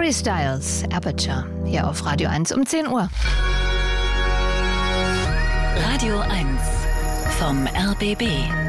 Harry Styles, Aperture, hier auf Radio 1 um 10 Uhr. Radio 1 vom RBB.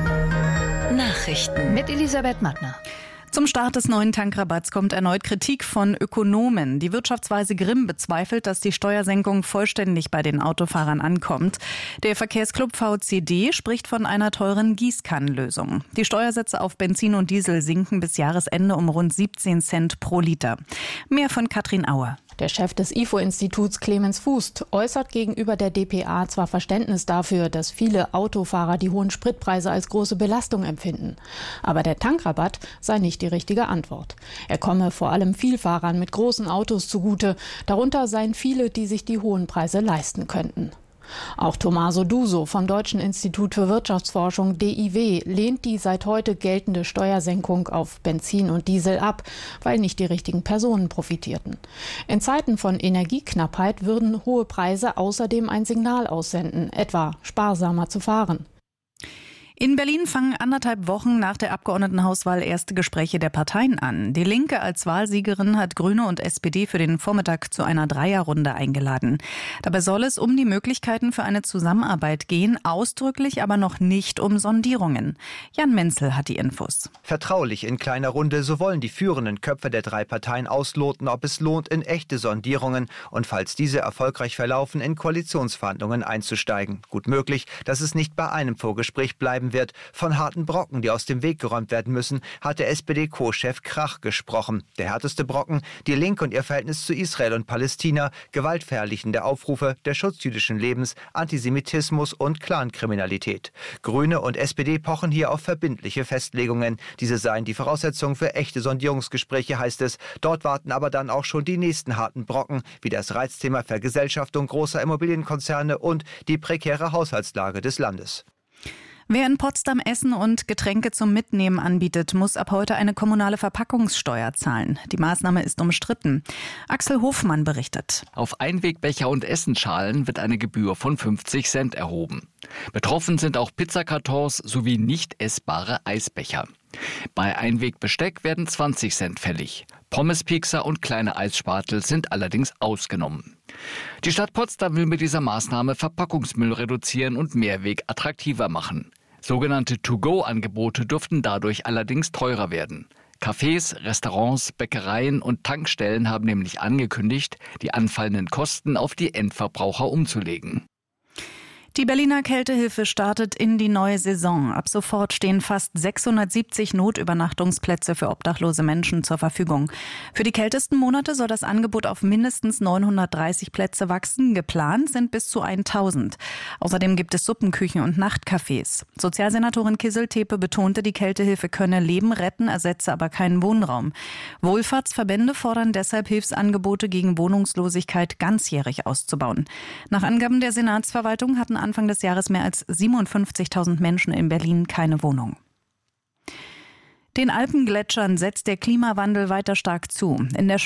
Nachrichten Mit Elisabeth Mattner. Zum Start des neuen Tankrabatts kommt erneut Kritik von Ökonomen. Die Wirtschaftsweise Grimm bezweifelt, dass die Steuersenkung vollständig bei den Autofahrern ankommt. Der Verkehrsclub VCD spricht von einer teuren Gießkannenlösung. Die Steuersätze auf Benzin und Diesel sinken bis Jahresende um rund 17 Cent pro Liter. Mehr von Katrin Auer. Der Chef des IFO-Instituts Clemens Fuß äußert gegenüber der dpa zwar Verständnis dafür, dass viele Autofahrer die hohen Spritpreise als große Belastung empfinden. Aber der Tankrabatt sei nicht die richtige Antwort. Er komme vor allem Vielfahrern mit großen Autos zugute. Darunter seien viele, die sich die hohen Preise leisten könnten. Auch Tommaso Duso vom Deutschen Institut für Wirtschaftsforschung DIW lehnt die seit heute geltende Steuersenkung auf Benzin und Diesel ab, weil nicht die richtigen Personen profitierten. In Zeiten von Energieknappheit würden hohe Preise außerdem ein Signal aussenden, etwa sparsamer zu fahren. In Berlin fangen 1,5 Wochen nach der Abgeordnetenhauswahl erste Gespräche der Parteien an. Die Linke als Wahlsiegerin hat Grüne und SPD für den Vormittag zu einer Dreierrunde eingeladen. Dabei soll es um die Möglichkeiten für eine Zusammenarbeit gehen, ausdrücklich aber noch nicht um Sondierungen. Jan Menzel hat die Infos. Vertraulich in kleiner Runde, so wollen die führenden Köpfe der drei Parteien ausloten, ob es lohnt, in echte Sondierungen und falls diese erfolgreich verlaufen, in Koalitionsverhandlungen einzusteigen. Gut möglich, dass es nicht bei einem Vorgespräch bleiben wird. Von harten Brocken, die aus dem Weg geräumt werden müssen, hat der SPD-Co-Chef Krach gesprochen. Der härteste Brocken, die Linke und ihr Verhältnis zu Israel und Palästina, gewaltverherrlichende Aufrufe, der Schutz jüdischen Lebens, Antisemitismus und Clankriminalität. Grüne und SPD pochen hier auf verbindliche Festlegungen. Diese seien die Voraussetzung für echte Sondierungsgespräche, heißt es. Dort warten aber dann auch schon die nächsten harten Brocken, wie das Reizthema Vergesellschaftung großer Immobilienkonzerne und die prekäre Haushaltslage des Landes. Wer in Potsdam Essen und Getränke zum Mitnehmen anbietet, muss ab heute eine kommunale Verpackungssteuer zahlen. Die Maßnahme ist umstritten. Axel Hofmann berichtet. Auf Einwegbecher und Essenschalen wird eine Gebühr von 50 Cent erhoben. Betroffen sind auch Pizzakartons sowie nicht essbare Eisbecher. Bei Einwegbesteck werden 20 Cent fällig. Pommespiekser und kleine Eisspatel sind allerdings ausgenommen. Die Stadt Potsdam will mit dieser Maßnahme Verpackungsmüll reduzieren und Mehrweg attraktiver machen. Sogenannte To-Go-Angebote dürften dadurch allerdings teurer werden. Cafés, Restaurants, Bäckereien und Tankstellen haben nämlich angekündigt, die anfallenden Kosten auf die Endverbraucher umzulegen. Die Berliner Kältehilfe startet in die neue Saison. Ab sofort stehen fast 670 Notübernachtungsplätze für obdachlose Menschen zur Verfügung. Für die kältesten Monate soll das Angebot auf mindestens 930 Plätze wachsen. Geplant sind bis zu 1000. Außerdem gibt es Suppenküchen und Nachtcafés. Sozialsenatorin Kissel-Tepe betonte, die Kältehilfe könne Leben retten, ersetze aber keinen Wohnraum. Wohlfahrtsverbände fordern deshalb, Hilfsangebote gegen Wohnungslosigkeit ganzjährig auszubauen. Nach Angaben der Senatsverwaltung hatten Anfang des Jahres mehr als 57.000 Menschen in Berlin keine Wohnung. Den Alpengletschern setzt der Klimawandel weiter stark zu. In der